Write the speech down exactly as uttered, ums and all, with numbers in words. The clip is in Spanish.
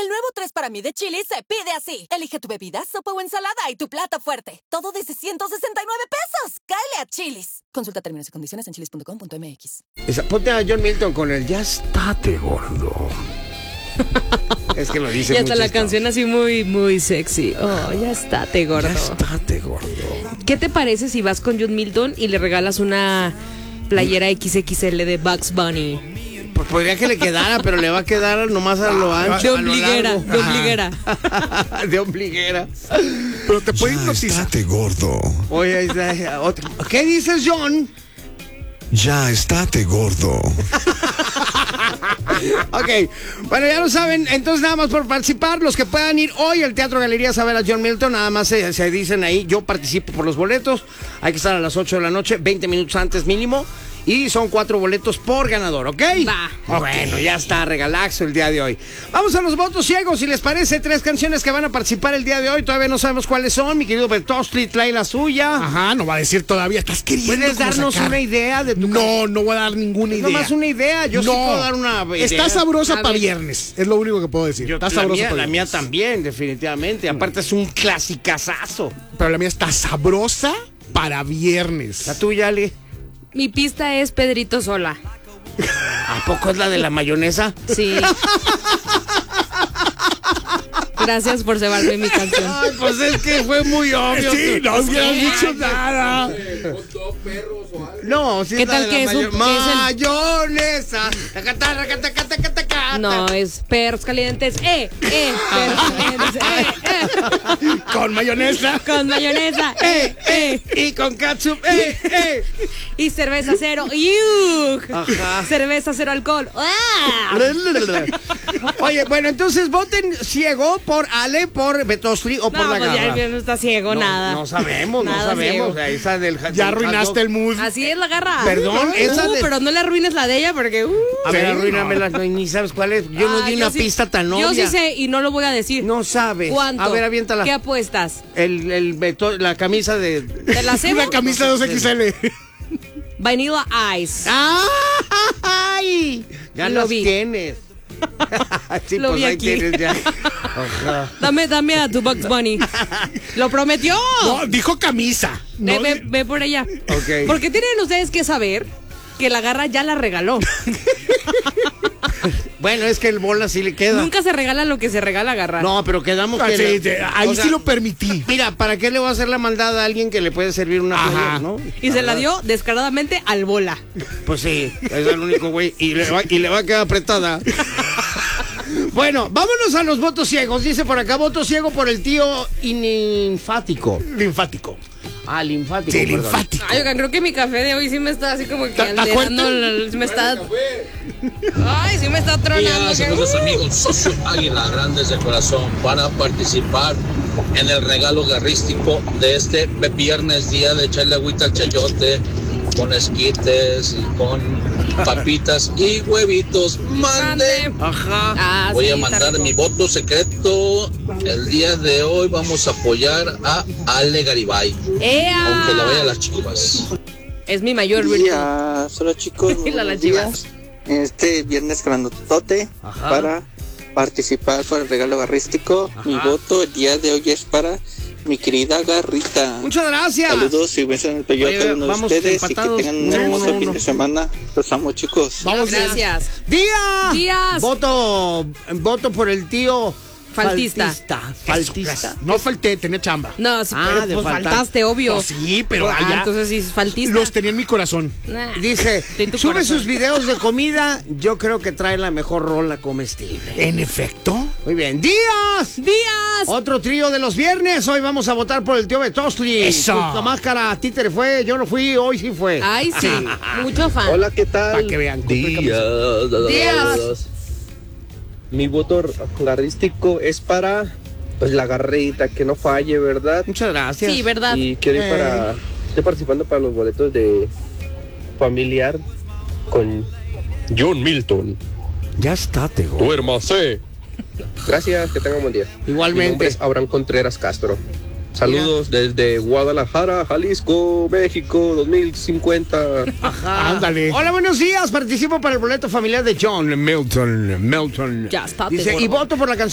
El nuevo tres para mí de Chili's se pide así. Elige tu bebida, sopa o ensalada y tu plato fuerte. Todo desde ciento sesenta y nueve pesos. ¡Cáele a Chili's! Consulta términos y condiciones en chilis punto com punto m x. Esa, ponte a John Milton con el ya estate gordo. Es que lo dice y hasta muy la chistoso. Canción así muy, muy sexy. Oh, ya estate gordo. Ya estate gordo. ¿Qué te parece si vas con John Milton y le regalas una playera equis equis ele de Bugs Bunny? Pues podría que le quedara, pero le va a quedar nomás a lo ancho. De ombliguera, de ombliguera. De ombliguera. Pero te puede Ya hipnotizar. estate gordo. Oye, ahí está, otro. ¿Qué dices, John? Ya estate gordo. Ok, bueno, ya lo saben, entonces nada más por participar, los que puedan ir hoy al Teatro Galerías a ver a John Milton, nada más se, se dicen ahí, yo participo por los boletos, hay que estar a las ocho de la noche, veinte minutos antes mínimo, y son cuatro boletos por ganador, ¿ok? Va. Bueno, ya está, regalaxo el día de hoy. Vamos a los votos ciegos, si les parece, tres canciones que van a participar el día de hoy, todavía no sabemos cuáles son, mi querido Bertostli trae la suya. Ajá, no va a decir todavía. Estás queriendo. ¿Puedes como darnos sacar? una idea de tu No, no voy a dar ninguna idea. Nomás una idea, yo sí no. puedo dar una idea. Está sabrosa A para ver. viernes. Es lo único que puedo decir. Yo, está la sabrosa mía, para la mía viernes. también, definitivamente. Aparte es un clasicazazo. Pero la mía está sabrosa para viernes. La tuya, Ale. Mi pista es Pedrito Sola. ¿A poco es la de la mayonesa? Sí. Gracias por cebarme mi canción. Ay, pues es que fue muy obvio. Sí, no hubieras dicho nada. No, sí ¿Qué es la tal de que la es un- mayo- que es el- mayonesa. Tacata, tacata, tacata, tacata. No, es perros calientes. ¡Eh! ¡Eh! Perros calientes. ¡Eh! ¡Eh! Con mayonesa. Con mayonesa. ¡Eh! ¡Eh! Y con ketchup. ¡Eh! ¡Eh! Y cerveza cero. ¡Yuk! Ajá. Cerveza cero alcohol. ¡Ah! Oye, bueno, entonces voten ciego por Ale, por Betostri o por No, la pues ya garra. no está ciego, No, nada. No sabemos, no Nada sabemos. ciego. Ahí está del, Ya del arruinaste el mood. Así es la garra. Perdón, Uh, esa de- pero no le arruines la de ella porque. Uh, A ver, Sí, arruínamela, no, ni sabes cuál es. Yo no ah, di una sí- pista tan obvia. Yo sí sé y no lo voy a decir. No sabes. ¿Cuánto? A ver, aviéntala. ¿Qué apuestas? El, el, veto- la camisa de... ¿Te la hacemos? Una camisa dos equis ele. Vanilla Ice. ¡Ay! Ya Lo las vi. tienes. Sí, Lo pues vi ahí aquí. tienes ya. Ajá. Dame, dame a tu Bugs Bunny. ¡Lo prometió! No, dijo camisa. Ve, No, ve, ve por ella. Ok. Porque tienen ustedes que saber que la garra ya la regaló. Bueno, es que el bola sí le queda. Nunca se regala lo que se regala, garra. No, pero quedamos Ah, que... sí, le- te- ahí o sea, sí lo permití. Mira, ¿para qué le voy a hacer la maldad a alguien que le puede servir una Ajá. player, no? Y se la dio descaradamente al bola. Pues sí, es el único güey. Y le va, y le va a quedar apretada. Bueno, vámonos a los votos ciegos. Dice por acá, voto ciego por el tío linfático. Linfático. Ah, linfático. Sí, perdón. linfático. Ay, oigan, creo que mi café de hoy sí me está así como que ¿Te- te alterando. cuenta? el- Me está. Ay, sí me está tronando. Días, que- amigos, amigos, Socio Águila, grandes de corazón, van a participar en el regalo garrístico de este viernes, día de echarle agüita al chayote, con esquites y con papitas y huevitos. Mande. Ajá. Ah, Voy sí, a está mandar rico. mi voto secreto. El día de hoy vamos a apoyar a Ale Garibay, ¡Ea! aunque le vaya a las Chivas. Es mi mayor virtud. días, hola chicos, Y la buenos Chivas. días. Este viernes grandotote Ajá. para participar por el regalo garrístico. Mi voto el día de hoy es para mi querida Garrita. Muchas gracias. Saludos y besos en el peyote Oye, a uno de vamos ustedes y que empatados. tengan un Uno, hermoso uno, fin uno. de semana. Los amo, chicos. Vamos bien. Gracias. ¡Día! Díaz. Voto, voto por el tío... Faltista. Faltista. Eso, Faltista. gracias. No falté, tenía chamba. No, sí, Ah, pero, de pues faltar. faltaste, obvio. Pues sí, pero Ah, allá entonces sí, faltista. los tenía en mi corazón. Nah. Dice, En tu sube corazón. sus videos de comida, yo creo que trae la mejor rola comestible. En efecto. Muy bien. ¡Díaz! ¡Díaz! Otro trío de los viernes. Hoy vamos a votar por el tío Betostli. Eso. La máscara, títere fue, yo no fui, hoy sí fue. Ay, sí. Mucho fan. Hola, ¿qué Para tal? que vean. compré camisa. Díaz. Mi voto garrístico es para pues la garrita, que no falle, ¿verdad? Muchas gracias. Sí, ¿verdad? Y quiero ir Eh. para... Estoy participando para los boletos de familiar con John Milton. Ya está, Tego. Duérmase. Gracias, que tengan buen día. Igualmente. Mi nombre es Abraham Contreras Castro. Saludos desde Guadalajara, Jalisco, México, dos mil cincuenta. Ajá. Ándale. Hola, buenos días. Participo para el boleto familiar de John Milton. Milton. Ya está, Dice, Tego. y voto por la canción